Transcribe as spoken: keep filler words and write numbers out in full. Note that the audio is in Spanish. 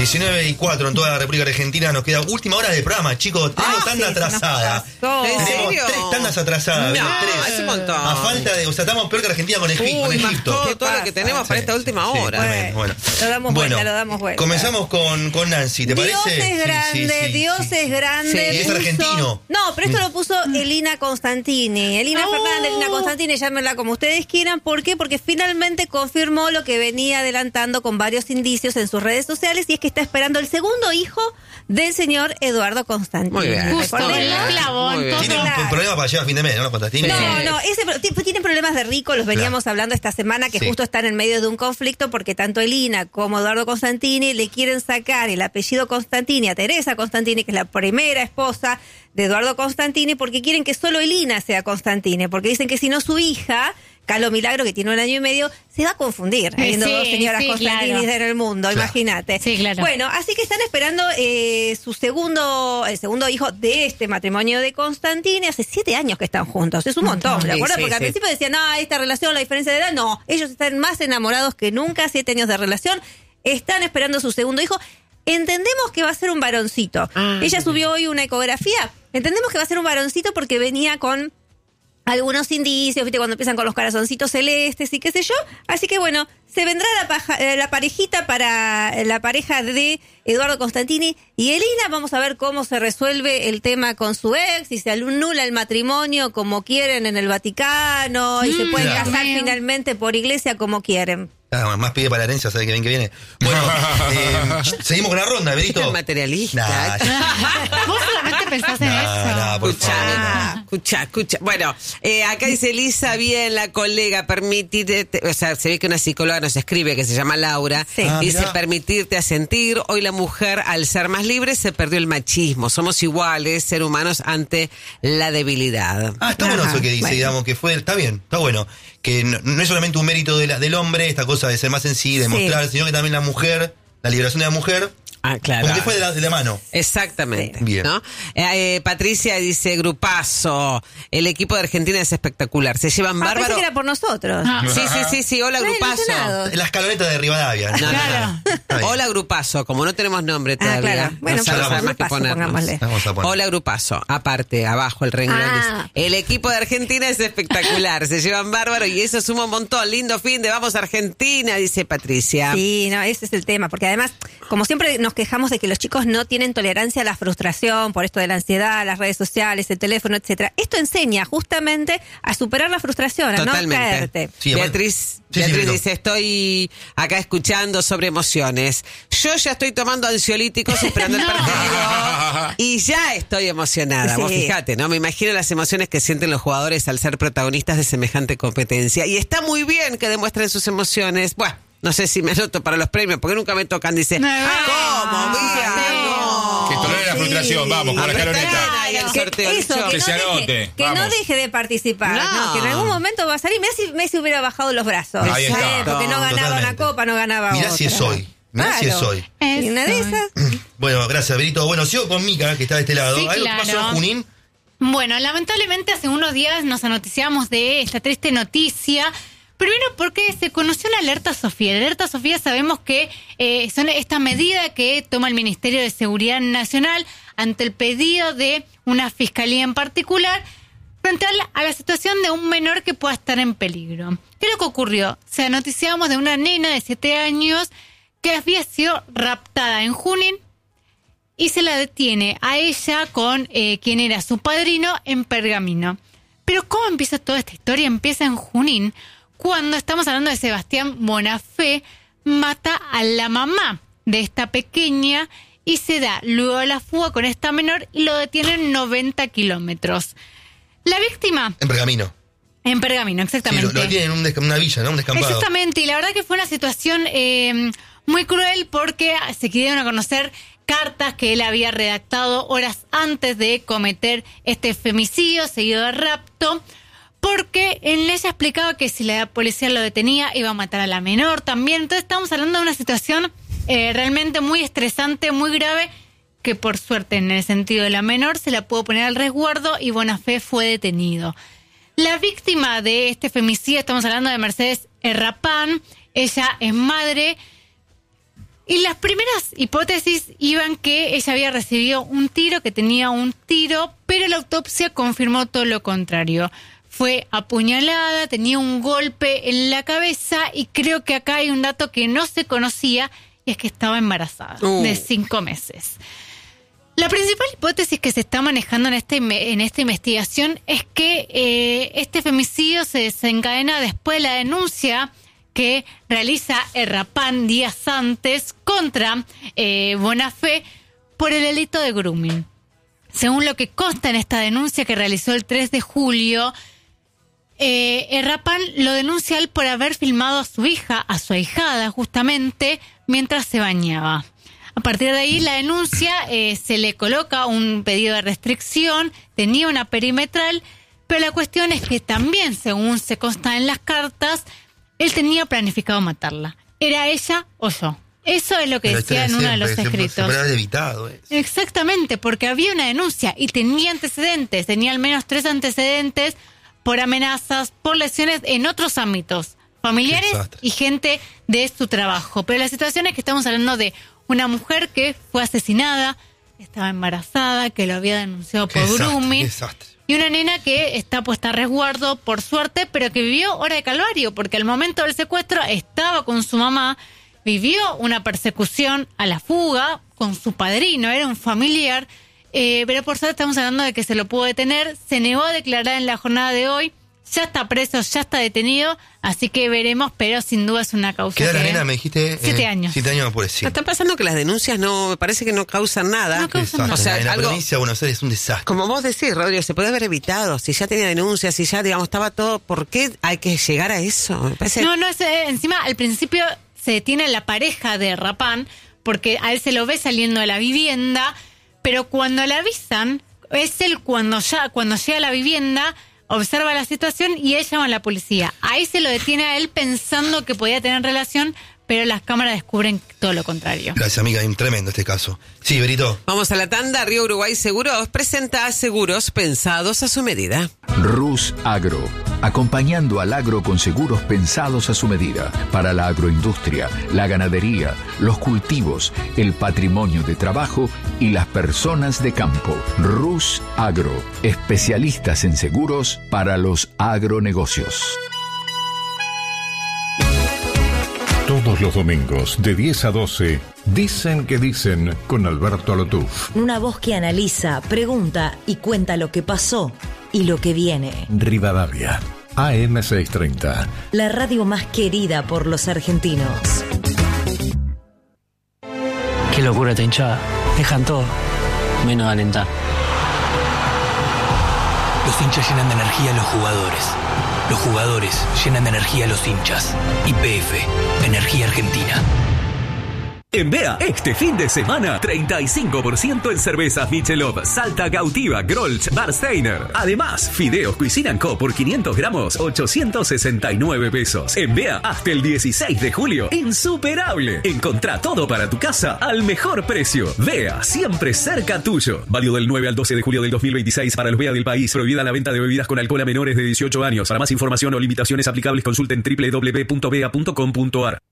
diecinueve y cuatro en toda la República Argentina. Nos queda última hora de programa, chicos. Tenemos Ah, tanda sí, atrasada. ¿En Tenemos serio? tres tandas atrasadas. No, tres. es un montón. A falta de. O sea, estamos peor que Argentina con, Egip- Uy, con más Egipto. todo, todo lo que tenemos para esta última sí, hora. tremendo, bueno. Lo damos Bueno, vuelta, lo damos vuelta. Comenzamos con, con Nancy, ¿te Dios parece? es Sí, grande, sí, sí, Dios sí. es grande. Sí, es puso- argentino. No, pero esto lo puso Elina Constantini. Elina Oh. Fernández, Elina Constantini, llámenla como ustedes quieran. ¿Por qué? Porque finalmente confirmó lo que venía adelantando con varios indicios en sus redes sociales, y es que está esperando el segundo hijo del señor Eduardo Constantini. Muy bien. Justo, Recordemos. el clavo. Muy bien. Tiene un, Claro. un problema para llegar a fin de mes, ¿no? Constantini. No, Sí. no, ese, pro- ti- tienen problemas de rico, los veníamos hablando esta semana, que Sí. justo están en medio de un conflicto porque tanto Elina como Eduardo Constantini le quieren sacar el apellido Constantini a Teresa Constantini, que es la primera esposa de Eduardo Constantini, porque quieren que solo Elina sea Constantini, porque dicen que si no su hija, Calo Milagro, que tiene un año y medio, se va a confundir, habiendo Sí, dos señoras sí, Constantinis claro. en el mundo, Claro. imagínate. Sí, claro. Bueno, así que están esperando eh, su segundo, el segundo hijo de este matrimonio de Constantini. Hace siete años que están juntos, es un montón, ¿de Sí, acuerdo? sí, Porque al sí. principio decían, no, esta relación, la diferencia de edad, no, ellos están más enamorados que nunca, siete años de relación, están esperando su segundo hijo. Entendemos que va a ser un varoncito. Ah, Ella bien. subió hoy una ecografía, entendemos que va a ser un varoncito porque venía con algunos indicios, viste, cuando empiezan con los corazoncitos celestes y qué sé yo. Así que bueno, se vendrá la, paja- eh, la parejita para eh, la pareja de Eduardo Constantini y Elina. Vamos a ver cómo se resuelve el tema con su ex, si se anula el matrimonio como quieren en el Vaticano y se pueden claro. casar Bien. finalmente por iglesia como quieren. Ah, más pide para la herencia, sabe que bien que viene. Bueno, eh, seguimos con la ronda, Berito. Este es materialista. Nah, Vos solamente pensás en nah, eso. nah, por Escucha, favor. escucha, escucha. Bueno, eh, acá dice Elisa, bien, la colega, permitirte, o sea, se ve que una psicóloga nos escribe que se llama Laura, Sí. Ah, dice mirá. permitirte a sentir, hoy la mujer al ser más libre se perdió el machismo, somos iguales, ser humanos ante la debilidad. Ah, está bueno Ajá, eso que dice, bueno. digamos, que fue, está bien, está bueno. Que no, no es solamente un mérito de la- del hombre, esta cosa de ser más sensible, de Sí. mostrar, sino que también la mujer, la liberación de la mujer, Ah, claro. como que fue de la, de la mano. Exactamente. Sí. Bien. ¿No? Eh, eh, Patricia dice, grupazo, el equipo de Argentina es espectacular, se llevan Ah, pensé bárbaro. que era por nosotros. Ah. Sí, sí, sí, sí, hola Re grupazo. ilusionados. La escaloneta de Rivadavia. ¿no? No, no, Claro. no. Está bien. Hola grupazo, como no tenemos nombre Ah, todavía, claro. Bueno, no sabemos pues, más qué grupazo, ponernos. pongámosle. Vamos a poner. Hola grupazo, aparte, abajo el renglón Ah. dice, el equipo de Argentina es espectacular, se llevan bárbaro y eso suma un montón, lindo fin de vamos Argentina, dice Patricia. Sí, no, ese es el tema, porque además, como siempre nos quejamos de que los chicos no tienen tolerancia a la frustración por esto de la ansiedad, las redes sociales, el teléfono, etcétera. Esto enseña justamente a superar la frustración, a no Totalmente. caerte. Sí, bueno. Beatriz, Sí, sí, Beatriz Beto. dice, estoy acá escuchando sobre emociones. Yo ya estoy tomando ansiolíticos esperando el partido y ya estoy emocionada. Vos Sí. fíjate, ¿no? Me imagino las emociones que sienten los jugadores al ser protagonistas de semejante competencia. Y está muy bien que demuestren sus emociones. Bueno, no sé si me anoto para los premios, porque nunca me tocan. Dice, No. ¿cómo? Mira, Sí. no. Que tolere la Sí. frustración, vamos, con la Apretá escaloneta. ahí el Que, sorteo, eso, Licho. que, Que no se deje, anote, que no vamos. deje de participar, No. ¿no? Que en algún momento va a salir. Mirá si Messi hubiera bajado los brazos. Ahí Sí, está. porque no ganaba Totalmente. una copa, no ganaba Mirá otra. si es hoy. Mirá si es Claro. hoy. Y una de Eso. esas. Bueno, gracias, Berito. Bueno, sigo con Mica, que está de este lado. Sí, ¿Algo que claro. pasó en Junín? Bueno, lamentablemente hace unos días nos anoticiamos de esta triste noticia. Primero porque se conoció una alerta Sofía. La alerta Sofía sabemos que eh, son esta medida que toma el Ministerio de Seguridad Nacional ante el pedido de una fiscalía en particular frente a la, a la situación de un menor que pueda estar en peligro. ¿Qué es lo que ocurrió? Se noticiamos de una nena de siete años que había sido raptada en Junín y se la detiene a ella con eh, quien era su padrino en Pergamino. Pero ¿cómo empieza toda esta historia? Empieza en Junín, cuando estamos hablando de Sebastián Bonafé, mata a la mamá de esta pequeña y se da luego la fuga con esta menor y lo detienen noventa kilómetros. La víctima, En Pergamino. en Pergamino, Sí, exactamente. lo, lo tienen en un desca- una villa, ¿no? Un descampado. Exactamente, y la verdad que fue una situación eh, muy cruel porque se dieron a conocer cartas que él había redactado horas antes de cometer este femicidio seguido de rapto, porque en ella explicaba que si la policía lo detenía iba a matar a la menor también. Entonces estamos hablando de una situación eh, realmente muy estresante, muy grave, que por suerte en el sentido de la menor se la pudo poner al resguardo y Bonafé fue detenido. La víctima de este femicidio, estamos hablando de Mercedes Errapán, ella es madre Y las primeras hipótesis iban que ella había recibido un tiro, que tenía un tiro, pero la autopsia confirmó todo lo contrario. Fue apuñalada, tenía un golpe en la cabeza y creo que acá hay un dato que no se conocía y es que estaba embarazada uh. de cinco meses. La principal hipótesis que se está manejando en, este, en esta investigación es que eh, este femicidio se desencadena después de la denuncia que realiza Errapán días antes contra eh, Bonafé por el delito de grooming. Según lo que consta en esta denuncia que realizó el tres de julio, eh, Errapán lo denuncia a él por haber filmado a su hija, a su ahijada justamente, mientras se bañaba. A partir de ahí la denuncia eh, se le coloca un pedido de restricción, tenía una perimetral, pero la cuestión es que también, según se consta en las cartas, él tenía planificado matarla. ¿Era ella o yo? Eso es lo que pero decía en uno de los siempre, escritos. Se puede haber evitado eso. Exactamente, porque había una denuncia y tenía antecedentes, tenía al menos tres antecedentes por amenazas, por lesiones en otros ámbitos, familiares y gente de su trabajo. Pero la situación es que estamos hablando de una mujer que fue asesinada, estaba embarazada, que lo había denunciado por grooming. Y una nena que está puesta a resguardo, por suerte, pero que vivió hora de calvario, porque al momento del secuestro estaba con su mamá, vivió una persecución a la fuga con su padrino, era un familiar, eh, pero por suerte estamos hablando de que se lo pudo detener, se negó a declarar en la jornada de hoy, ya está preso, ya está detenido, así que veremos, pero sin duda es una causa. ¿Qué edad que la nena, me dijiste? Siete eh, años. Siete años, por decir. Está pasando que las denuncias no, me parece que no causan nada. No causan nada. O sea, en la algo, provincia de Buenos Aires es un desastre. como vos decís, Rodrigo, se puede haber evitado. Si ya tenía denuncias, si ya, digamos, estaba todo, ¿por qué hay que llegar a eso? Me parece... No, no, es, eh, encima al principio se detiene la pareja de Rapán, porque a él se lo ve saliendo de la vivienda, pero cuando le avisan, es él cuando ya cuando llega a la vivienda, observa la situación y él llama a la policía. Ahí se lo detiene a él pensando que podía tener relación, pero las cámaras descubren todo lo contrario. Gracias, amiga, es tremendo este caso. Sí, Berito. Vamos a la tanda. Río Uruguay Seguros presenta seguros pensados a su medida. Rus Agro, acompañando al agro con seguros pensados a su medida, para la agroindustria, la ganadería, los cultivos, el patrimonio de trabajo y las personas de campo. Rus Agro, especialistas en seguros para los agronegocios. Todos los domingos, de diez a doce, Dicen que Dicen, con Alberto Alotuf. Una voz que analiza, pregunta y cuenta lo que pasó y lo que viene. Rivadavia, A M seiscientos treinta. La radio más querida por los argentinos. Qué locura esta hinchada. Dejan todo, menos alentar. Los hinchas llenan de energía a los jugadores. Los jugadores llenan de energía a los hinchas. Y P F, Energía Argentina. En Bea, este fin de semana, treinta y cinco por ciento en cervezas Michelob, Salta Gautiva, Grolsch, Barsteiner. Además, fideos Cuisine and Co por quinientos gramos, ochocientos sesenta y nueve pesos. En Bea, hasta el dieciséis de julio, insuperable. Encontrá todo para tu casa al mejor precio. Bea, siempre cerca tuyo. Válido del nueve al doce de julio del dos mil veintiséis para los Bea del país. Prohibida la venta de bebidas con alcohol a menores de dieciocho años. Para más información o limitaciones aplicables, consulten doble u doble u doble u punto bea punto com punto a r.